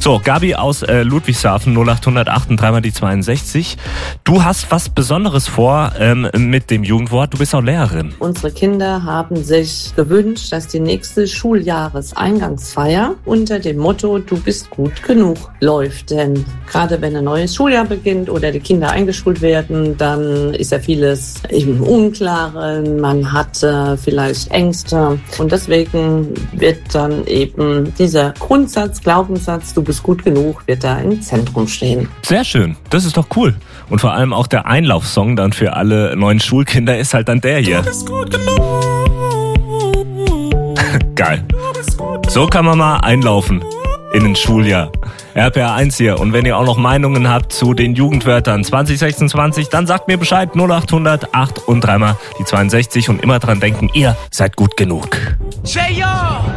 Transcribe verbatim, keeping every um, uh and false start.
So, Gabi aus äh, Ludwigshafen, null acht null null acht und dreimal die zweiundsechzig. Du hast was Besonderes vor ähm, mit dem Jugendwort. Du bist auch Lehrerin. Unsere Kinder haben sich gewünscht, dass die nächste Schuljahreseingangsfeier unter dem Motto "Du bist gut genug" läuft. Denn gerade wenn ein neues Schuljahr beginnt oder die Kinder eingeschult werden, dann ist ja vieles im Unklaren. Man hat äh, vielleicht Ängste. Und deswegen wird dann eben dieser Grundsatz, Glaubenssatz, du bist gut genug, wird da im Zentrum stehen. Sehr schön, das ist doch cool. Und vor allem auch der Einlaufsong dann für alle neuen Schulkinder ist halt dann der hier. Du bist gut genug. Geil. So kann man mal einlaufen in ein Schuljahr. R P R eins hier. Und wenn ihr auch noch Meinungen habt zu den Jugendwörtern zwanzig sechsundzwanzig, dann sagt mir Bescheid. null acht null null acht und dreimal die zweiundsechzig. Und immer dran denken, ihr seid gut genug. J O